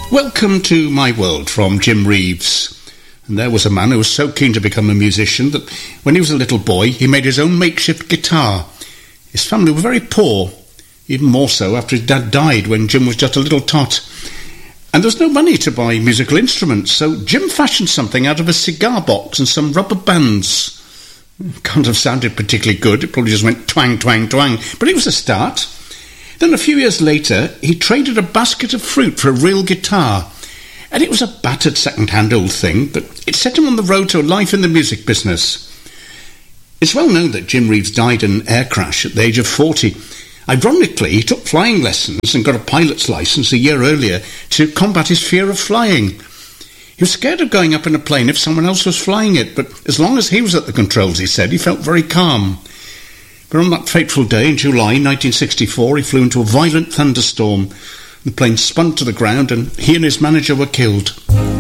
Welcome to My World from Jim Reeves. And there was a man who was so keen to become a musician that when he was a little boy, he made his own makeshift guitar. His family were very poor, even more so after his dad died when Jim was just a little tot. And there was no money to buy musical instruments, so Jim fashioned something out of a cigar box and some rubber bands. Can't have sounded particularly good, it probably just went twang, twang, twang, but it was a start. Then a few years later, he traded a basket of fruit for a real guitar. And it was a battered second-hand old thing, but it set him on the road to a life in the music business. It's well known that Jim Reeves died in an air crash at the age of 40. Ironically, he took flying lessons and got a pilot's licence a year earlier to combat his fear of flying. He was scared of going up in a plane if someone else was flying it, but as long as he was at the controls, he said, he felt very calm. But on that fateful day in July 1964, he flew into a violent thunderstorm. The plane spun to the ground and he and his manager were killed.